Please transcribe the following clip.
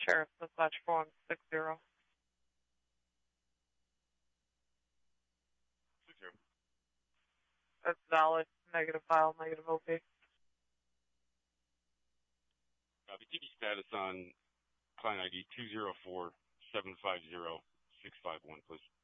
Sheriff Dispatch 4160. 60. That's valid. Negative file, negative OP. Copy. TV status on client ID 204750651, please.